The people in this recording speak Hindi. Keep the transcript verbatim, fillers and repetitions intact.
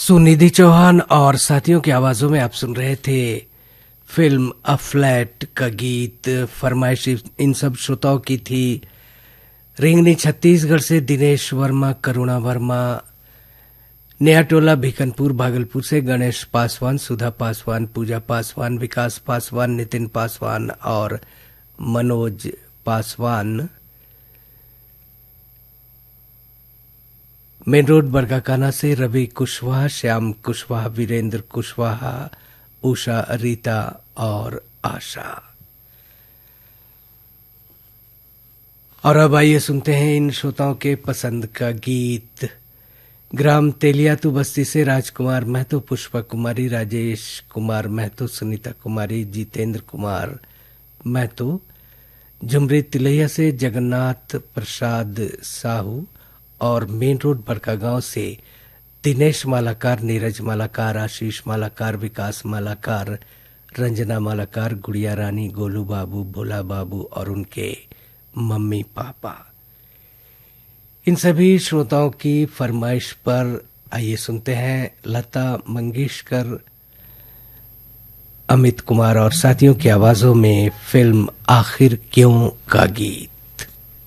सुनिधि चौहान और साथियों की आवाजों में आप सुन रहे थे फिल्म अ फ्लैट का गीत। फरमाइश इन सब श्रोताओं की थी रिंगनी छत्तीसगढ़ से दिनेश वर्मा, करुणा वर्मा, नया टोला भिकनपुर भागलपुर से गणेश पासवान, सुधा पासवान, पूजा पासवान, विकास पासवान, नितिन पासवान और मनोज पासवान। मेन रोड बरकाकाना से रवि कुशवाहा, श्याम कुशवाहा, वीरेंद्र कुशवाहा, उषा, रीता और आशा। और अब आइए सुनते हैं इन श्रोताओं के पसंद का गीत। ग्राम तेलियातू बस्ती से राजकुमार महतो, पुष्पा कुमारी, राजेश कुमार महतो, सुनीता कुमारी, जितेंद्र कुमार महतो। झुमरी तिलैया से जगन्नाथ प्रसाद साहू और मेन रोड बड़कागांव से दिनेश मालाकार, नीरज मालाकार, आशीष मालाकार, विकास मालाकार, रंजना मालाकार, गुड़िया रानी, गोलू बाबू, भोला बाबू और उनके मम्मी पापा। इन सभी श्रोताओं की फरमाइश पर आइए सुनते हैं लता मंगेशकर, अमित कुमार और साथियों की आवाजों में फिल्म आखिर क्यों का गीत।